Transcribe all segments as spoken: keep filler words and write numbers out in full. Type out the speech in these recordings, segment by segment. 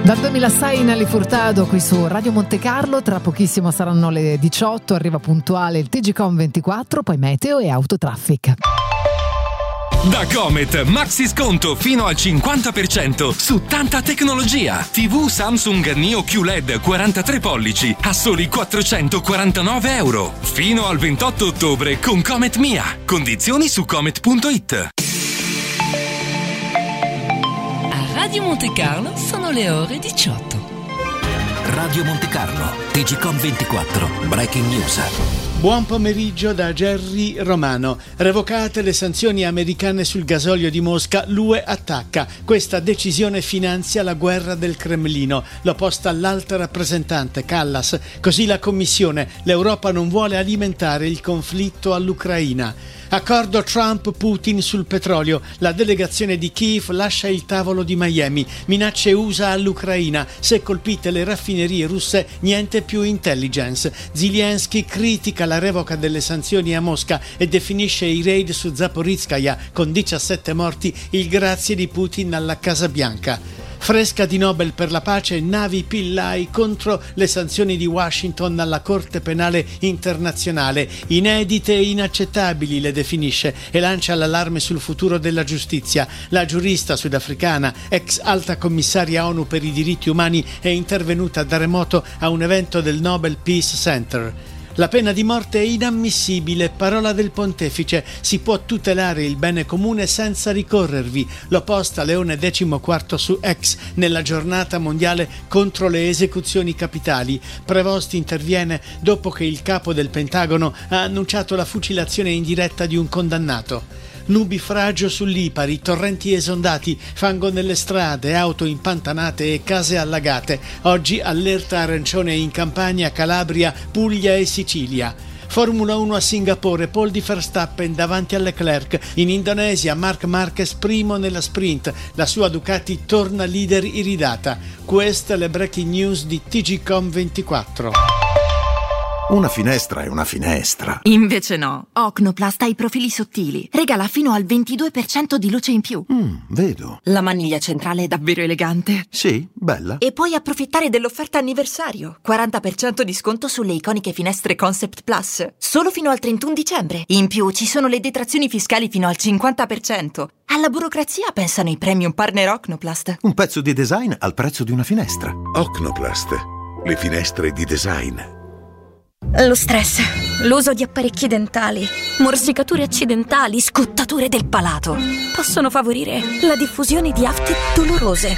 Dal duemilasei Nelly Furtado qui su Radio Monte Carlo, tra pochissimo saranno le diciotto, arriva puntuale il T G Com ventiquattro, poi meteo e autotraffic. Da Comet, maxi sconto fino al cinquanta per cento su tanta tecnologia. tivù Samsung Neo Q L E D quarantatré pollici a soli quattrocentoquarantanove euro. Fino al ventotto ottobre con Comet Mia. Condizioni su comet punto it. A Radio Monte Carlo sono le ore diciotto. Radio Monte Carlo, T G Com ventiquattro, Breaking News. Buon pomeriggio da Gerry Romano. Revocate le sanzioni americane sul gasolio di Mosca, l'U E attacca. Questa decisione finanzia la guerra del Cremlino. L'ho posta l'alta rappresentante Callas. Così la Commissione. L'Europa non vuole alimentare il conflitto all'Ucraina. Accordo Trump-Putin sul petrolio. La delegazione di Kiev lascia il tavolo di Miami. Minacce U S A all'Ucraina. Se colpite le raffinerie russe, niente più intelligence. Zelensky critica la revoca delle sanzioni a Mosca e definisce i raid su Zaporizhzhia con diciassette morti il grazie di Putin alla Casa Bianca. Fresca di Nobel per la pace, Navi Pillai contro le sanzioni di Washington alla Corte Penale Internazionale. Inedite e inaccettabili le definisce e lancia l'allarme sul futuro della giustizia. La giurista sudafricana, ex alta commissaria ONU per i diritti umani, è intervenuta da remoto a un evento del Nobel Peace Center. La pena di morte è inammissibile, parola del pontefice. Si può tutelare il bene comune senza ricorrervi. L'ho posta Leone diciquattro su X nella giornata mondiale contro le esecuzioni capitali. Prevost interviene dopo che il capo del Pentagono ha annunciato la fucilazione in diretta di un condannato. Nubifragio sull'Ipari, torrenti esondati, fango nelle strade, auto impantanate e case allagate. Oggi allerta arancione in Campania, Calabria, Puglia e Sicilia. Formula uno a Singapore, Paul di Verstappen davanti a Leclerc. In Indonesia, Marc Marquez primo nella sprint. La sua Ducati torna leader iridata. Queste le breaking news di T G Com ventiquattro. Una finestra è una finestra. Invece no. Ocnoplast ha i profili sottili. Regala fino al ventidue per cento di luce in più. Mm, vedo. La maniglia centrale è davvero elegante. Sì, bella. E puoi approfittare dell'offerta anniversario. quaranta per cento di sconto sulle iconiche finestre Concept Plus. Solo fino al trentuno dicembre. In più ci sono le detrazioni fiscali fino al cinquanta per cento. Alla burocrazia pensano i premium partner Ocnoplast. Un pezzo di design al prezzo di una finestra. Ocnoplast. Le finestre di design. Lo stress, l'uso di apparecchi dentali, morsicature accidentali, scottature del palato possono favorire la diffusione di afte dolorose.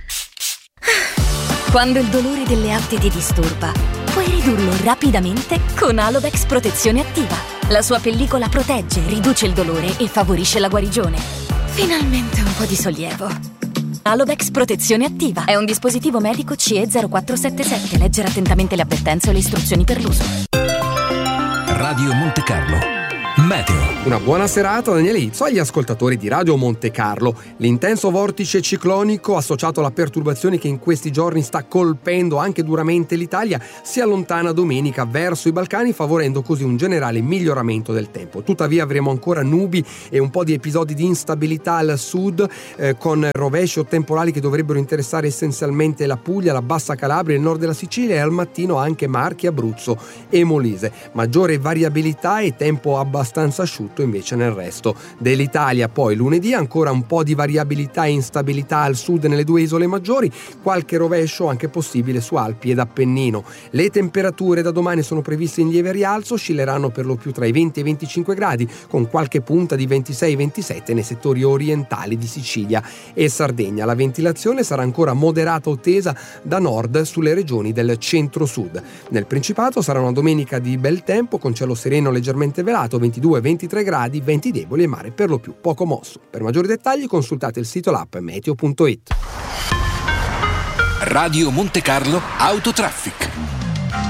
Quando il dolore delle afte ti disturba, puoi ridurlo rapidamente con Alovex Protezione Attiva. La sua pellicola protegge, riduce il dolore e favorisce la guarigione. Finalmente un po' di sollievo. Alovex Protezione Attiva è un dispositivo medico C E zero quattro sette sette. Leggere attentamente le avvertenze e le istruzioni per l'uso. Radio Monte Carlo. Meteo. Una buona serata Daniele Izzo agli ascoltatori di Radio Monte Carlo. L'intenso vortice ciclonico associato alla perturbazione che in questi giorni sta colpendo anche duramente l'Italia si allontana domenica verso i Balcani, favorendo così un generale miglioramento del tempo. Tuttavia avremo ancora nubi e un po' di episodi di instabilità al sud, eh, con rovesci o temporali che dovrebbero interessare essenzialmente la Puglia, la Bassa Calabria, il nord della Sicilia e al mattino anche Marche, Abruzzo e Molise. Maggiore variabilità e tempo abbastanza asciutto invece nel resto dell'Italia. Poi lunedì ancora un po' di variabilità e instabilità al sud nelle due isole maggiori, qualche rovescio anche possibile su Alpi ed Appennino. Le temperature da domani sono previste in lieve rialzo, oscilleranno per lo più tra i venti e i venticinque gradi, con qualche punta di ventisei ventisette nei settori orientali di Sicilia e Sardegna. La ventilazione sarà ancora moderata o tesa da nord sulle regioni del centro-sud. Nel Principato sarà una domenica di bel tempo con cielo sereno leggermente velato, ventidue ventitré gradi, venti deboli e mare per lo più poco mosso. Per maggiori dettagli consultate il sito l'app meteo punto it. Radio Monte Carlo Autotraffic.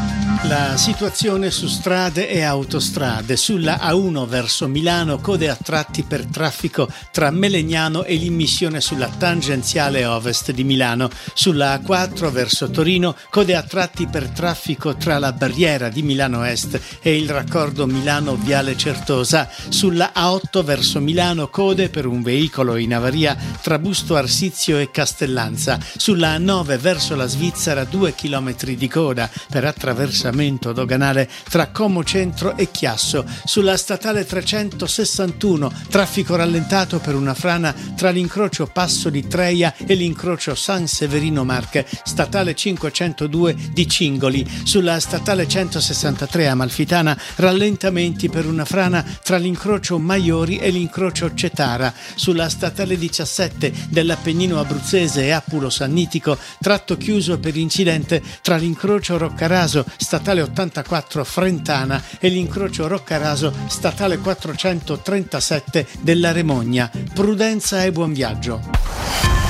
La situazione su strade e autostrade. Sulla A uno verso Milano, code a tratti per traffico tra Melegnano e l'immissione sulla tangenziale ovest di Milano. Sulla A quattro verso Torino, code a tratti per traffico tra la barriera di Milano Est e il raccordo Milano-Viale Certosa. Sulla A otto verso Milano, code per un veicolo in avaria tra Busto Arsizio e Castellanza. Sulla A nove verso la Svizzera, due chilometri di coda per attraversamento doganale tra Como Centro e Chiasso. Sulla statale trecentosessantuno, traffico rallentato per una frana tra l'incrocio Passo di Treia e l'incrocio San Severino Marche, statale cinquecentodue di Cingoli. Sulla statale centosessantatré Amalfitana, rallentamenti per una frana tra l'incrocio Maiori e l'incrocio Cetara. Sulla statale diciassette dell'Appennino Abruzzese e Appulo Sannitico, tratto chiuso per incidente tra l'incrocio Roccaraso, statale ottantaquattro Frentana e l'incrocio Roccaraso, statale quattrocentotrentasette della Remogna. Prudenza e buon viaggio.